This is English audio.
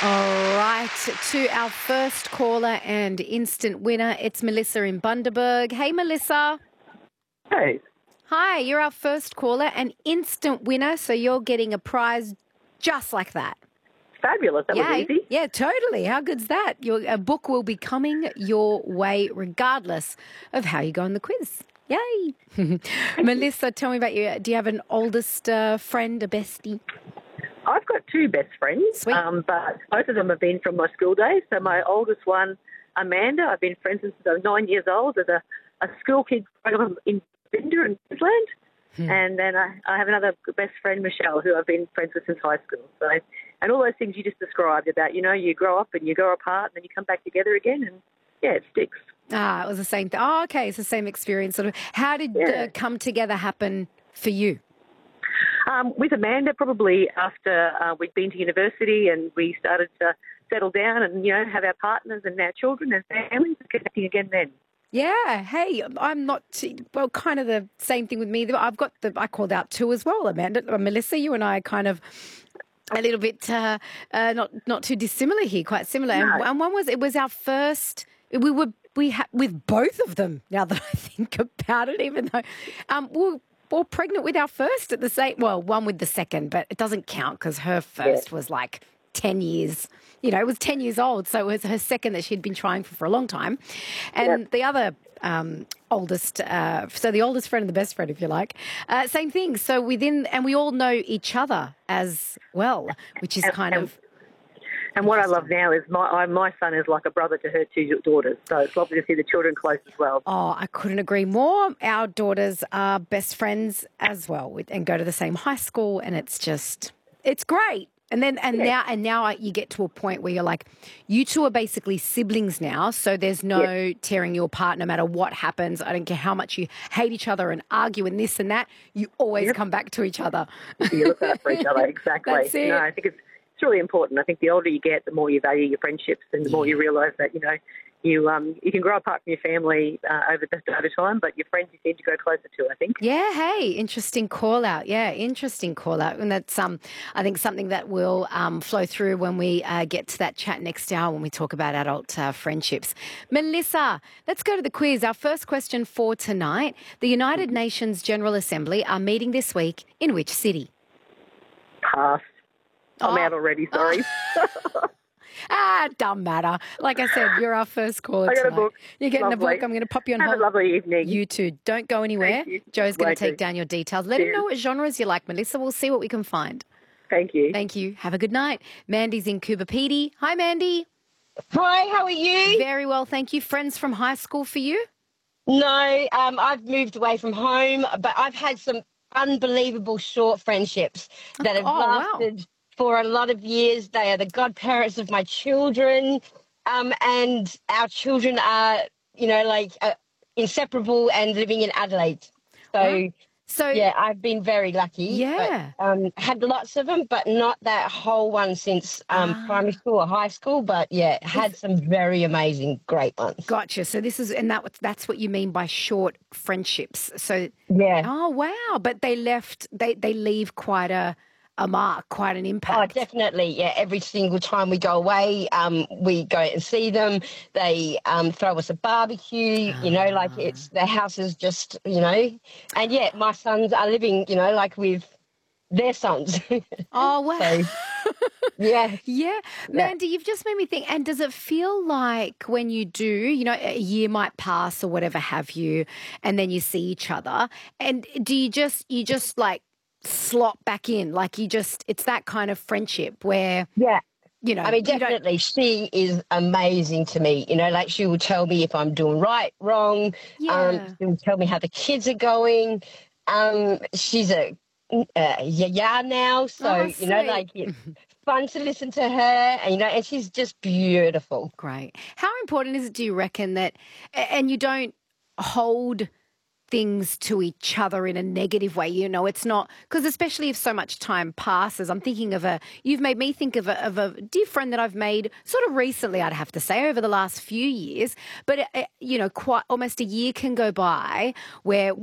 All right, to our first caller and instant winner, it's Melissa in Bundaberg. Hey, Melissa. Hey. Hi, you're our first caller and instant winner, so you're getting a prize just like that. Fabulous. That was easy. Yeah, totally. How good's that? A book will be coming your way regardless of how you go on the quiz. Yay. Melissa, tell me about you. Do you have an oldest friend, a bestie? I've got two best friends, Sweet. but both of them have been from my school days. So my oldest one, Amanda, I've been friends since I was 9 years old as a school kid growing up in Binder in Queensland. And then I have another best friend, Michelle, who I've been friends with since high school. So, and all those things you just described about, you grow up and you grow apart and then you come back together again and, yeah, it sticks. It was the same thing. Oh, okay, it's the same experience. Sort of. How did the come together happen for you? With Amanda, probably after we'd been to university and we started to settle down and, have our partners and our children and families, connecting again then. Yeah. Hey, I'm not, kind of the same thing with me. I've got I called out two as well, Amanda. Melissa, you and I are kind of a little bit not too dissimilar here, quite similar. No. And it was our first, we had with both of them, now that I think about it, even though we were all pregnant with our first at the same, one with the second, but it doesn't count because her first was like 10 years, it was 10 years old. So it was her second that she'd been trying for a long time. And the other oldest, so the oldest friend and the best friend, if you like, same thing. So and we all know each other as well, which is And what I love now is my son is like a brother to her two daughters. So it's lovely to see the children close as well. Oh, I couldn't agree more. Our daughters are best friends as well and go to the same high school, and it's great. And now you get to a point where you're like, you two are basically siblings now, so there's no tearing you apart no matter what happens. I don't care how much you hate each other and argue and this and that. You always come back to each other. You look out for each other, exactly. That's it. No, I think it's really important. I think the older you get, the more you value your friendships and the more you realise that, you can grow apart from your family over time, but your friends you seem to go closer to, I think. Yeah, hey, interesting call out. Yeah, interesting call out. And that's, I think, something that will flow through when we get to that chat next hour when we talk about adult friendships. Melissa, let's go to the quiz. Our first question for tonight. The United Nations General Assembly are meeting this week in which city? Pass. I'm out already, sorry. Doesn't matter. Like I said, you're our first caller I got tonight. a book. You're getting a book. I'm going to pop you on hold. Have a lovely evening. You too. Don't go anywhere. Thank you. Joe's going to take down your details. Let him know what genres you like, Melissa. We'll see what we can find. Thank you. Thank you. Have a good night. Mandy's in Coober Pedy. Hi, Mandy. Hi, how are you? Very well, thank you. Friends from high school for you? No, I've moved away from home, but I've had some unbelievable short friendships that have lasted for a lot of years. They are the godparents of my children, and our children are, inseparable and living in Adelaide. So yeah, I've been very lucky. Yeah. But, had lots of them, but not that whole one since primary school or high school. But yeah, had some very amazing, great ones. Gotcha. So that's what you mean by short friendships. So yeah. Oh wow! But they leave quite a mark, quite an impact. Oh, definitely. Yeah. Every single time we go away, we go and see them. They throw us a barbecue, it's the house is just, and yeah, my sons are living, with their sons. Oh, wow. So, yeah. Yeah. Mandy, you've just made me think, and does it feel like when you do, a year might pass or whatever have you, and then you see each other, and do you just slot back in, it's that kind of friendship where definitely she is amazing to me, she will tell me if I'm doing right, wrong, she will tell me how the kids are going. She's a yaya now, so it's fun to listen to her, and she's just beautiful. Great. How important is it, do you reckon, that and you don't hold things to each other in a negative way, it's not, because especially if so much time passes, I'm thinking you've made me think of a dear friend that I've made sort of recently, I'd have to say, over the last few years, but quite almost a year can go by where